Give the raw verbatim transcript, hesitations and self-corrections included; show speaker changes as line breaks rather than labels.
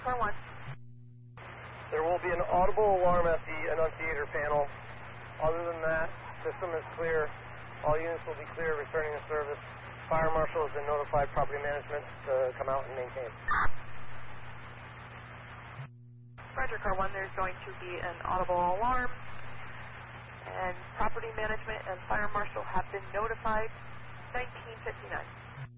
car one.
There will be an audible alarm at the annunciator panel. Other than that, system is clear. All units will be clear returning to service. Fire marshal has been notified, property management to come out and maintain.
Roger, car one, there's going to be an audible alarm, and property management and fire marshal have been notified. nineteen fifty-nine.